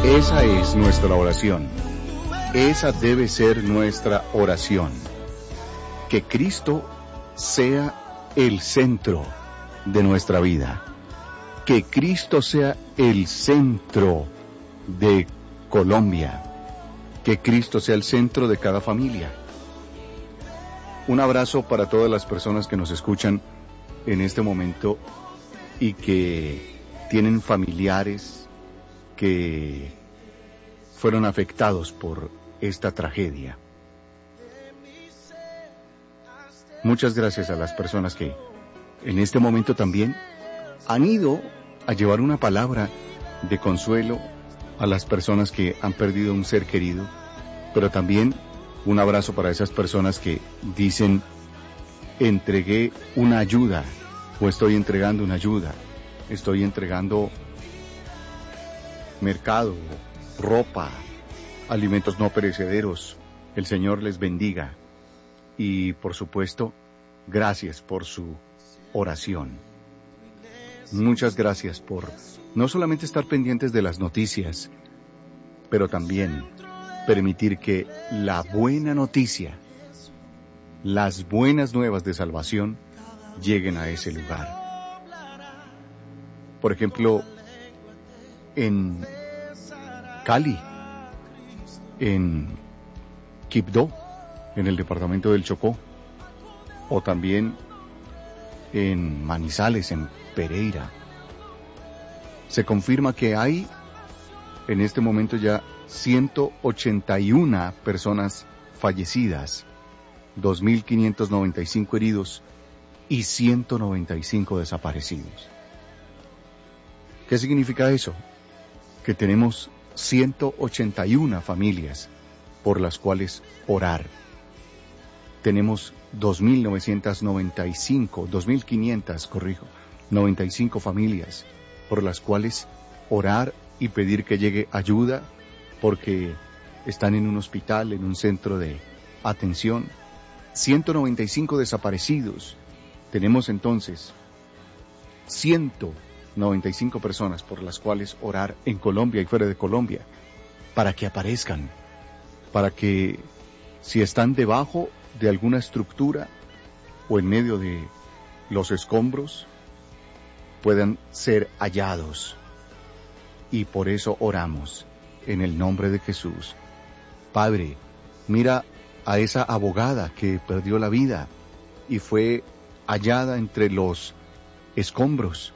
Esa es nuestra oración. Esa debe ser nuestra oración. Que Cristo sea el centro de nuestra vida. Que Cristo sea el centro de Colombia. Que Cristo sea el centro de cada familia. Un abrazo para todas las personas que nos escuchan en este momento y que tienen familiares que fueron afectados por esta tragedia. Muchas gracias a las personas que en este momento también han ido a llevar una palabra de consuelo a las personas que han perdido un ser querido, pero también un abrazo para esas personas que dicen: entregué una ayuda, o estoy entregando una ayuda, estoy entregando mercado, ropa, alimentos no perecederos. El Señor les bendiga. Y por supuesto, gracias por su oración. Muchas gracias por no solamente estar pendientes de las noticias, pero también permitir que la buena noticia, las buenas nuevas de salvación, lleguen a ese lugar. Por ejemplo, en Cali, en Quibdó, en el departamento del Chocó, o también en Manizales, en Pereira. Se confirma que hay en este momento ya 181 personas fallecidas, 2.595 heridos y 195 desaparecidos. ¿Qué significa eso? Que tenemos 181 familias por las cuales orar. Tenemos 2.595 familias por las cuales orar y pedir que llegue ayuda porque están en un hospital, en un centro de atención. 195 desaparecidos. Tenemos entonces 195 personas por las cuales orar en Colombia y fuera de Colombia, para que aparezcan, para que si están debajo de alguna estructura o en medio de los escombros, puedan ser hallados. Y por eso oramos en el nombre de Jesús. Padre, mira a esa abogada que perdió la vida y fue hallada entre los escombros.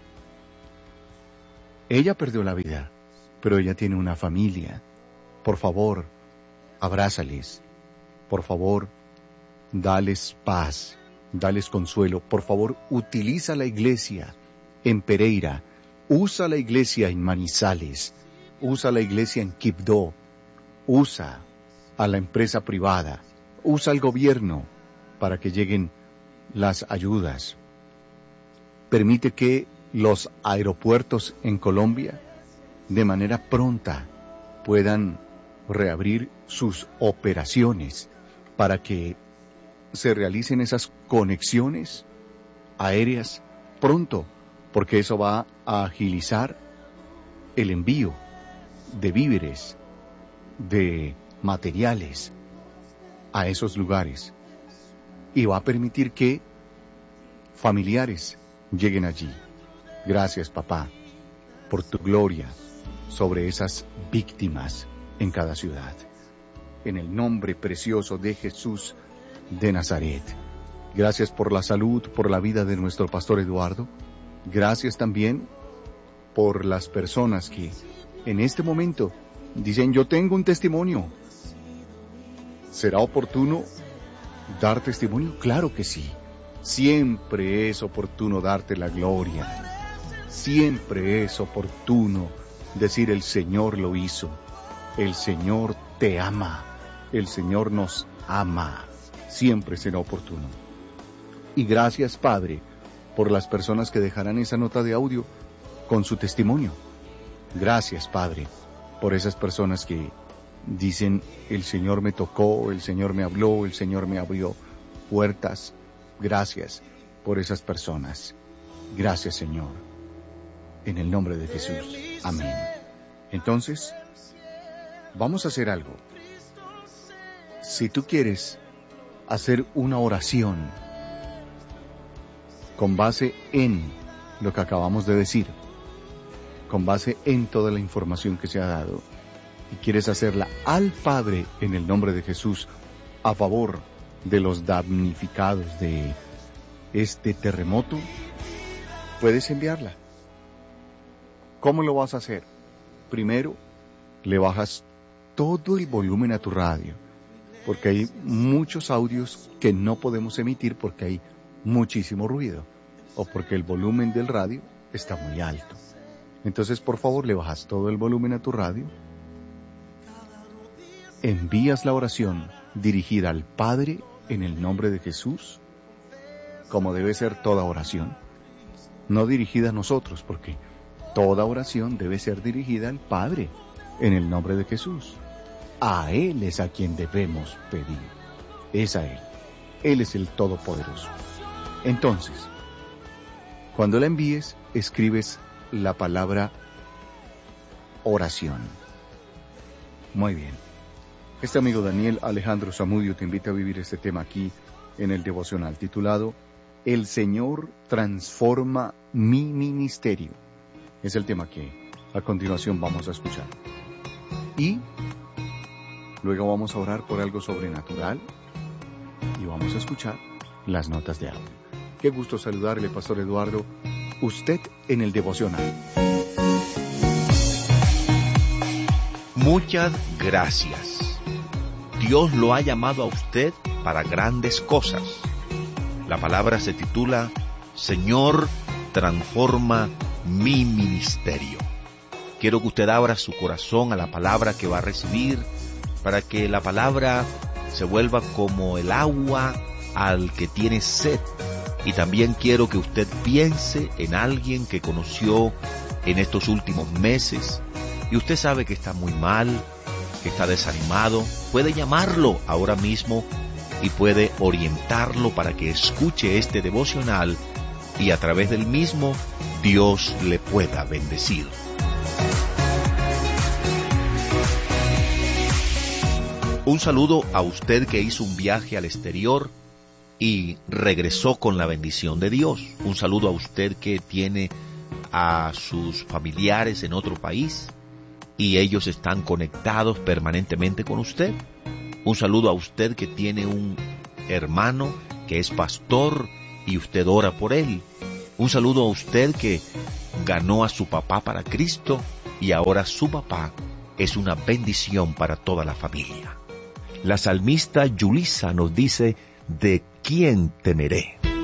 Ella perdió la vida, pero ella tiene una familia. Por favor, abrázales. Por favor, dales paz, dales consuelo. Por favor, utiliza la iglesia en Pereira, usa la iglesia en Manizales, usa la iglesia en Quibdó, usa a la empresa privada, usa al gobierno para que lleguen las ayudas. Permite que los aeropuertos en Colombia de manera pronta puedan reabrir sus operaciones para que se realicen esas conexiones aéreas pronto, porque eso va a agilizar el envío de víveres, de materiales a esos lugares y va a permitir que familiares lleguen allí. Gracias, papá, por tu gloria sobre esas víctimas en cada ciudad. En el nombre precioso de Jesús de Nazaret. Gracias por la salud, por la vida de nuestro pastor Eduardo. Gracias también por las personas que en este momento dicen: yo tengo un testimonio. ¿Será oportuno dar testimonio? Claro que sí. Siempre es oportuno darte la gloria. Siempre es oportuno decir: el Señor lo hizo. El Señor te ama. El Señor nos ama. Siempre será oportuno. Y gracias, Padre, por las personas que dejarán esa nota de audio con su testimonio. Gracias, Padre, por esas personas que dicen: el Señor me tocó, el Señor me habló, el Señor me abrió puertas. Gracias por esas personas. Gracias, Señor. En el nombre de Jesús. Amén. Entonces, Vamos a hacer algo. Si tú quieres hacer una oración con base en lo que acabamos de decir, con base en toda la información que se ha dado, y quieres hacerla al Padre en el nombre de Jesús, a favor de los damnificados de este terremoto, puedes enviarla. ¿Cómo lo vas a hacer? Primero, le bajas todo el volumen a tu radio, porque hay muchos audios que no podemos emitir porque hay muchísimo ruido, o porque el volumen del radio está muy alto. Entonces, por favor, le bajas todo el volumen a tu radio, envías la oración dirigida al Padre en el nombre de Jesús, como debe ser toda oración, no dirigida a nosotros, porque toda oración debe ser dirigida al Padre en el nombre de Jesús. A Él es a quien debemos pedir, es a Él. Él es el Todopoderoso. Entonces, cuando la envíes, escribes la palabra oración. Muy bien. Este amigo Daniel Alejandro Zamudio te invita a vivir este tema aquí en el devocional titulado El Señor transforma mi ministerio. Es el tema que a continuación vamos a escuchar. Y luego vamos a orar por algo sobrenatural y vamos a escuchar las notas de audio. Qué gusto saludarle, Pastor Eduardo, usted en el devocional. Muchas gracias. Dios lo ha llamado a usted para grandes cosas. La palabra se titula Señor, transforma mi ministerio. Quiero que usted abra su corazón a la palabra que va a recibir, para que la palabra se vuelva como el agua al que tiene sed. Y también quiero que usted piense en alguien que conoció en estos últimos meses, y usted sabe que está muy mal, que está desanimado. Puede llamarlo ahora mismo y puede orientarlo para que escuche este devocional, y a través del mismo Dios le pueda bendecir. Un saludo a usted que hizo un viaje al exterior y regresó con la bendición de Dios. Un saludo a usted que tiene a sus familiares en otro país y ellos están conectados permanentemente con usted. Un saludo a usted que tiene un hermano que es pastor y usted ora por él. Un saludo a usted que ganó a su papá para Cristo y ahora su papá es una bendición para toda la familia. La salmista Yulisa nos dice, ¿de quién temeré?